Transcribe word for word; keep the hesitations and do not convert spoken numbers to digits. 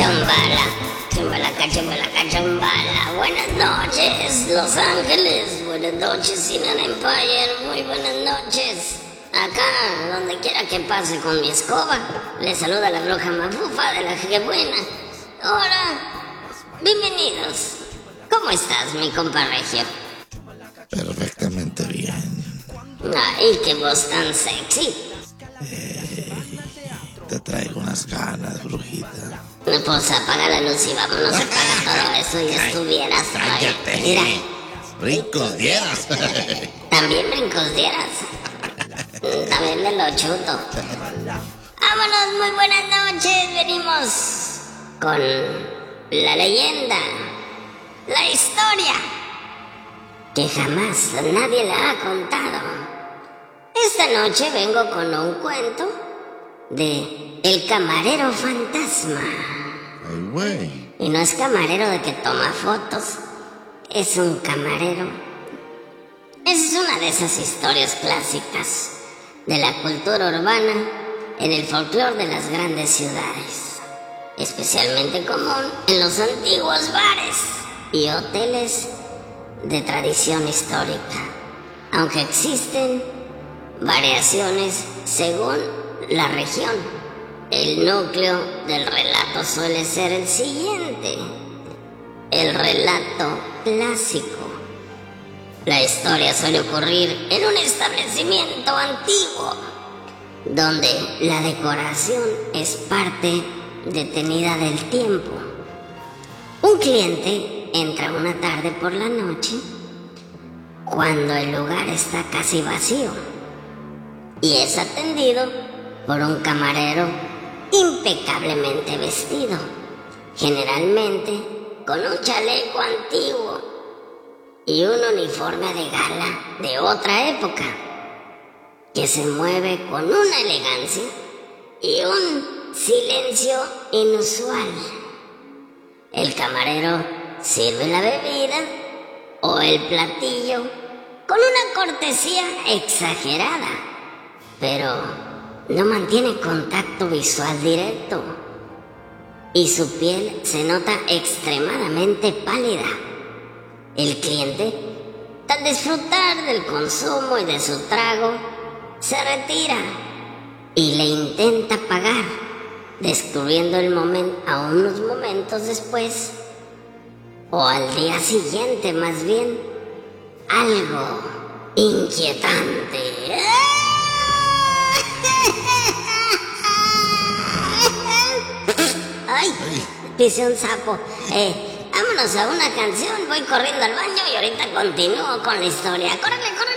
Cachumbala, chumbala, cachumbala, cachumbala. Buenas noches, Los Ángeles. Buenas noches, Inland Empire. Muy buenas noches. Acá, donde quiera que pase con mi escoba, le saluda la bruja mafufa de la Jebuena. Hola, bienvenidos. ¿Cómo estás, mi compa Regio? Perfectamente bien. Ay, qué voz tan sexy. Eh, te traigo unas ganas, brujita. Pues apaga la luz y vámonos a apagar todo eso y estuvieras. Cállate. Mira. Brincos dieras. También brincos dieras. También me lo chuto. Vámonos, muy buenas noches. Venimos con la leyenda, la historia que jamás nadie la ha contado. Esta noche vengo con un cuento de El Camarero Fantasma. Ay, güey. Y no es camarero de que toma fotos, es un camarero. Es una de esas historias clásicas de la cultura urbana en el folclore de las grandes ciudades, especialmente común en los antiguos bares y hoteles de tradición histórica, aunque existen variaciones según la región. El núcleo del relato suele ser el siguiente: el relato clásico. La historia suele ocurrir en un establecimiento antiguo, donde la decoración es parte detenida del tiempo. Un cliente entra una tarde por la noche, cuando el lugar está casi vacío, y es atendido por un camarero impecablemente vestido, generalmente con un chaleco antiguo y un uniforme de gala de otra época, que se mueve con una elegancia y un silencio inusual. El camarero sirve la bebida o el platillo con una cortesía exagerada, pero no mantiene contacto visual directo, y su piel se nota extremadamente pálida. El cliente, al disfrutar del consumo y de su trago, se retira y le intenta pagar, descubriendo el momento a unos momentos después, o al día siguiente más bien, algo inquietante. Ay, pisé un sapo. Eh, vámonos a una canción, voy corriendo al baño y ahorita continúo con la historia. ¡Córrele, córrele!